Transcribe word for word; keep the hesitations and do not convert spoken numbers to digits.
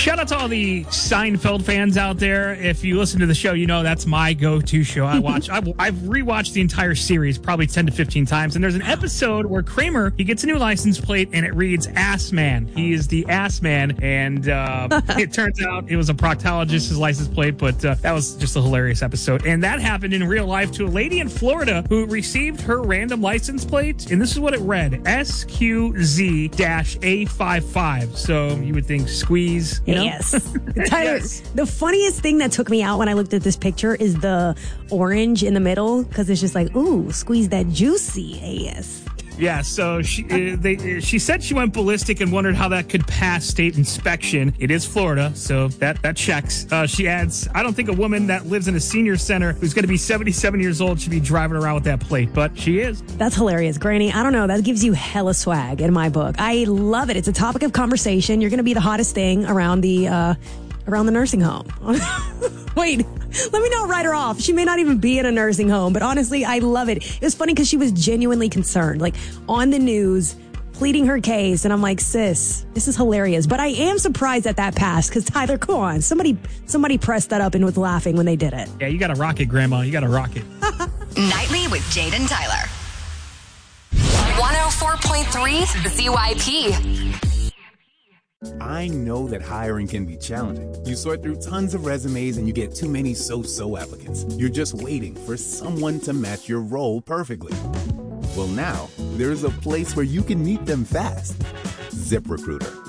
Shout out to all the Seinfeld fans out there. If you listen to the show, you know that's my go-to show. I watch. I've, I've rewatched the entire series probably ten to fifteen times. And there's an episode where Kramer, he gets a new license plate and it reads Ass Man. He is the Ass Man. And uh, it turns out it was a proctologist, his license plate. But uh, that was just a hilarious episode. And that happened in real life to a lady in Florida who received her random license plate. And this is what it read. S Q Z A fifty-five. So you would think squeeze. You know? Yes. Tyler, Yes. The funniest thing that took me out when I looked at this picture is the orange in the middle, because it's just like, ooh, squeeze that juicy ass. Yeah, so she uh, they, she said she went ballistic and wondered how that could pass state inspection. It is Florida, so that, that checks. Uh, she adds, I don't think a woman that lives in a senior center who's going to be seventy-seven years old should be driving around with that plate, but she is. That's hilarious, Granny. I don't know. That gives you hella swag in my book. I love it. It's a topic of conversation. You're going to be the hottest thing around the uh, around the nursing home. Wait, let me not write her off. She may not even be in a nursing home, but honestly, I love it. It was funny because she was genuinely concerned, like on the news, pleading her case. And I'm like, sis, this is hilarious. But I am surprised that that passed because Tyler, come on. Somebody, somebody pressed that up and was laughing when they did it. Yeah, you got to rock it, Grandma. You got to rock it. Nightly with Jade and Tyler. one oh four point three The Z Y P. I know that hiring can be challenging. You sort through tons of resumes and you get too many so-so applicants. You're just waiting for someone to match your role perfectly. Well, now, there's a place where you can meet them fast. ZipRecruiter.